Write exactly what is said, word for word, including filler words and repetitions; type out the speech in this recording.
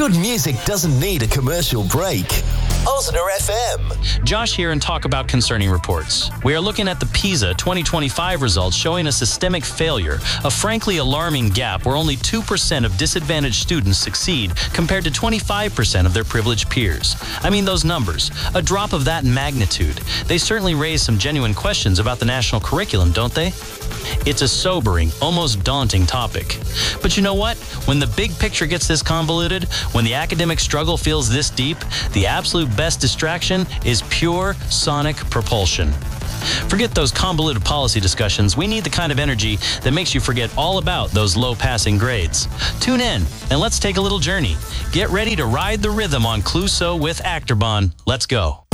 Good music doesn't need a commercial break. Osner F M. Josh here and talk about concerning reports. We are looking at the PISA twenty twenty-five results showing a systemic failure, a frankly alarming gap where only two percent of disadvantaged students succeed compared to twenty-five percent of their privileged peers. I mean, those numbers, a drop of that magnitude. They certainly raise some genuine questions about the national curriculum, don't they? It's a sobering, almost daunting topic. But you know what? When the big picture gets this convoluted, when the academic struggle feels this deep, the absolute best distraction is pure sonic propulsion. Forget those convoluted policy discussions. We need the kind of energy that makes you forget all about those low passing grades. Tune in and let's take a little journey. Get ready to ride the rhythm on Clouseau with Actorbahn. Let's go.